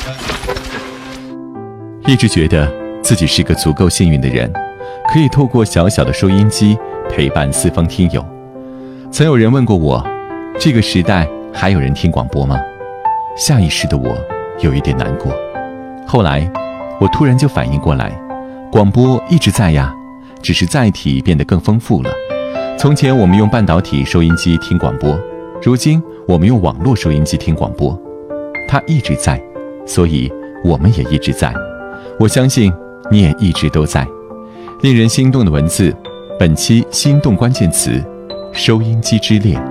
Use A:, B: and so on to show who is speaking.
A: 一直觉得自己是个足够幸运的人，可以透过小小的收音机陪伴四方听友。曾有人问过我，这个时代还有人听广播吗？下意识的我有一点难过。后来我突然就反应过来，广播一直在呀，只是载体变得更丰富了。从前我们用半导体收音机听广播，如今我们用网络收音机听广播。它一直在，所以我们也一直在。我相信你也一直都在。令人心动的文字，本期心动关键词：收音机之恋。